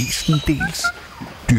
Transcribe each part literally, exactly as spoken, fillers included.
mestendels dyr.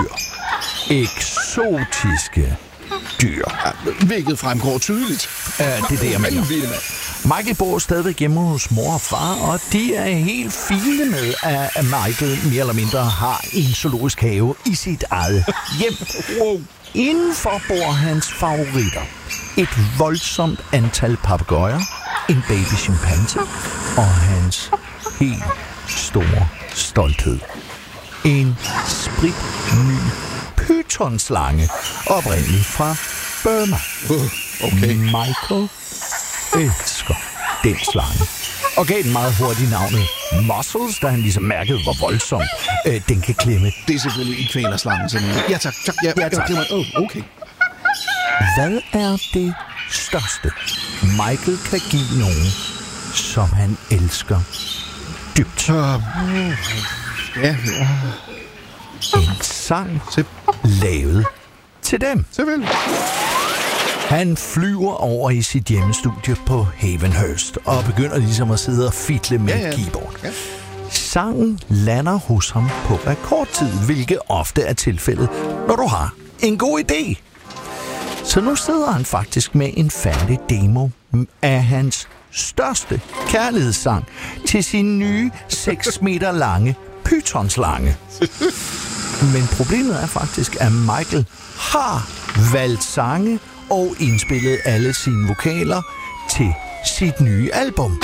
Eksotiske dyr. Ja, hvilket fremgår tydeligt. Ja, det er det, jeg mener. Michael bor stadigvæk hjemme hos mor og far, og de er helt fine med, at Michael mere eller mindre har en zoologisk have i sit eget hjem. Wow. Indenfor bor hans favoritter. Et voldsomt antal papegøjer, en baby chimpanse og hans helt store stolthed. En spritny pythonslange, oprindeligt fra Burma. Okay. Michael elsker den slange, og gav den meget hurtigt navnet Muscles, da han ligesom mærkede, hvor voldsomt øh, den kan klemme. Det er selvfølgelig en kvælerslange, sådan en. Ja tak, tak, ja, Ja, tak. Det var, oh, okay. Hvad er det største, Michael kan give nogen, som han elsker dybt? Så, ja, ja. En sang lavet til dem. Selvfølgelig. Han flyver over i sit hjemmestudie på Havenhurst og begynder ligesom at sidde og fitle med Ja, ja. et keyboard. Ja. Sangen lander hos ham på rekordtid, hvilket ofte er tilfældet, når du har en god idé. Så nu sidder han faktisk med en færdig demo af hans største kærlighedssang til sin nye seks meter lange pythonslange. Men problemet er faktisk, at Michael har valgt sange og indspillet alle sine vokaler til sit nye album.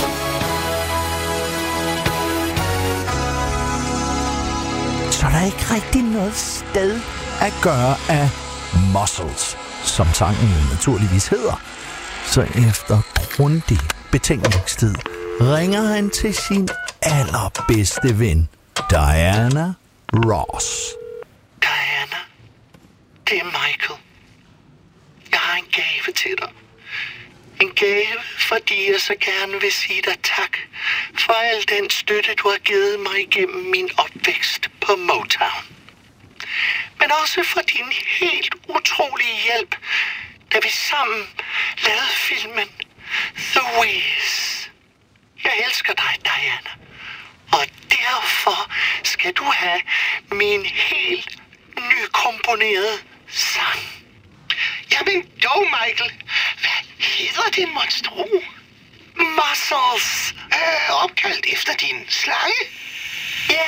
Så der er ikke rigtig noget sted at gøre af Muscles, som sangen naturligvis hedder. Så efter grundig betænkningstid ringer han til sin allerbedste ven, Diana Ross. Diana, det er Michael. Jeg har en gave til dig. En gave, fordi jeg så gerne vil sige dig tak for al den støtte, du har givet mig igennem min opvækst på Motown. Men også for din helt utrolige hjælp, da vi sammen lavede filmen The Wiz. Jeg elsker dig, Diana. Og derfor skal du have min helt nykomponerede sang. Jamen dog, Michael. Hvad hedder det monstro? Muscles. Øh, opkaldt efter din slange? Ja.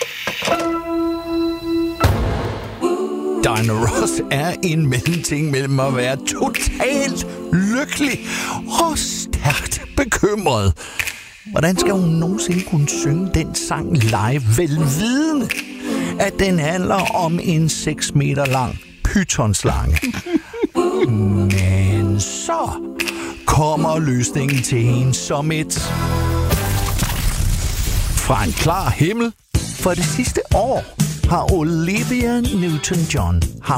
Diana Ross er en mellemting mellem at være totalt lykkelig og stærkt bekymret. Hvordan skal hun nogensinde kunne synge den sang live, velvidende, at den handler om en seks meter lang pythonslange? Men så kommer løsningen til hende som et fra en klar himmel. For det sidste år har Olivia Newton-John haft